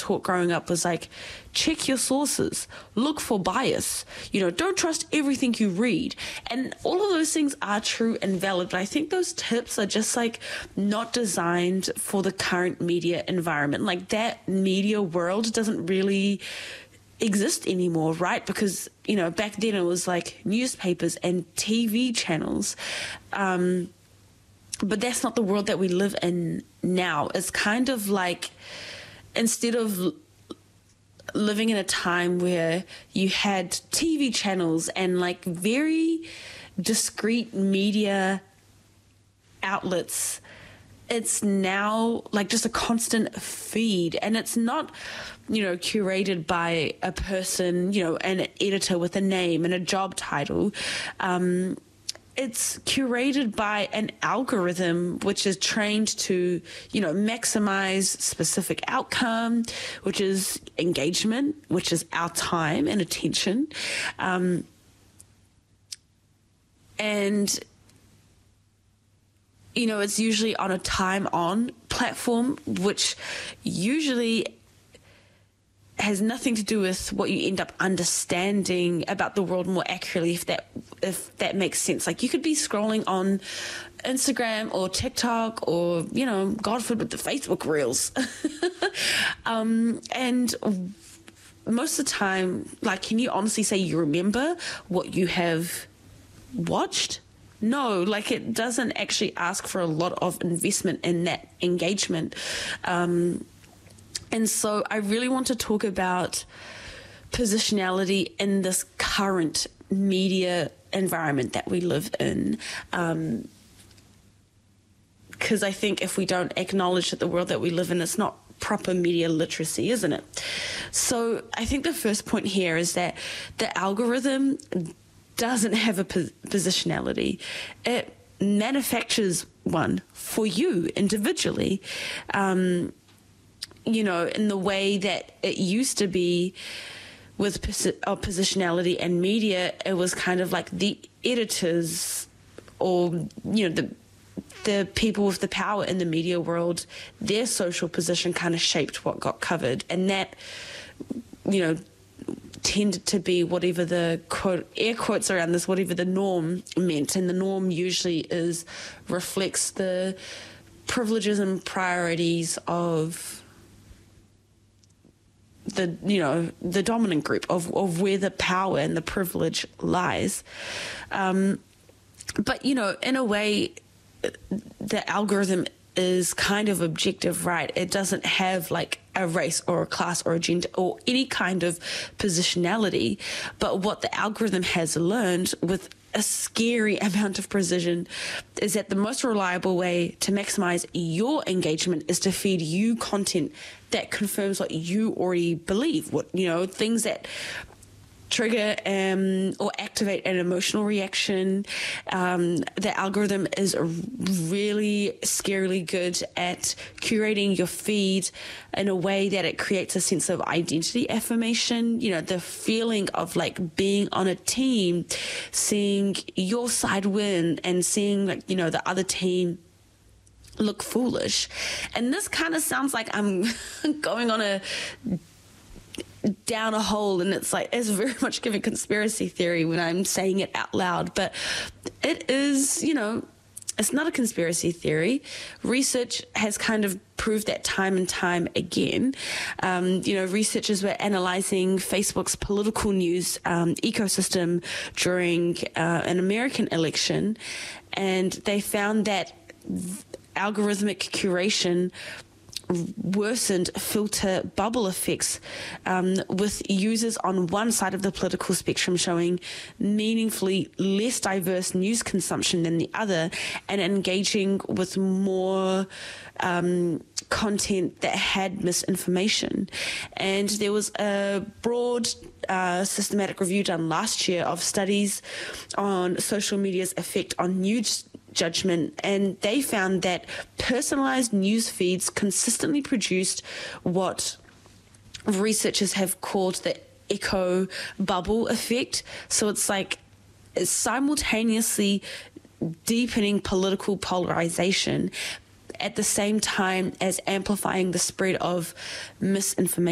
taught growing up was like, check your sources, look for bias, don't trust everything you read. And all of those things are true and valid, but I think those tips are just like not designed for the current media environment. Like that media world doesn't really exist anymore, right? Because, back then it was like newspapers and TV channels. But that's not the world that we live in now. It's kind of like, instead of living in a time where you had TV channels and like very discrete media outlets, it's now like just a constant feed, and it's not, curated by a person, an editor with a name and a job title. It's curated by an algorithm which is trained to, maximize specific outcome, which is engagement, which is our time and attention. And it's usually on a time-on platform, which usually has nothing to do with what you end up understanding about the world more accurately, if that makes sense. Like, you could be scrolling on Instagram or TikTok or, God forbid, the Facebook Reels. And most of the time, like, can you honestly say you remember what you have watched? No, like, it doesn't actually ask for a lot of investment in that engagement. And so I really want to talk about positionality in this current media environment that we live in. Because I think if we don't acknowledge that the world that we live in is not proper media literacy, isn't it? So I think the first point here is that the algorithm doesn't have a positionality. It manufactures one for you individually. In the way that it used to be with positionality and media, it was kind of like the editors or, the people with the power in the media world, their social position kind of shaped what got covered. And that, tended to be whatever the quote, air quotes around this, whatever the norm meant. And the norm usually reflects the privileges and priorities of the dominant group, of where the power and the privilege lies. But, in a way, the algorithm is kind of objective, right? It doesn't have like a race or a class or a gender or any kind of positionality. But what the algorithm has learned with a scary amount of precision is that the most reliable way to maximize your engagement is to feed you content that confirms what you already believe, things that trigger or activate an emotional reaction. The algorithm is really scarily good at curating your feed in a way that it creates a sense of identity affirmation, the feeling of like being on a team, seeing your side win and seeing like, the other team look foolish. And this kind of sounds like I'm going on down a hole, and it's very much giving conspiracy theory when I'm saying it out loud, but it is, it's not a conspiracy theory. Research has kind of proved that time and time again. Researchers were analyzing Facebook's political news ecosystem during an American election, and they found that algorithmic curation worsened filter bubble effects, with users on one side of the political spectrum showing meaningfully less diverse news consumption than the other, and engaging with more content that had misinformation. And there was a broad systematic review done last year of studies on social media's effect on news judgment, and they found that personalized news feeds consistently produced what researchers have called the echo bubble effect. So it's like it's simultaneously deepening political polarization at the same time as amplifying the spread of misinformation.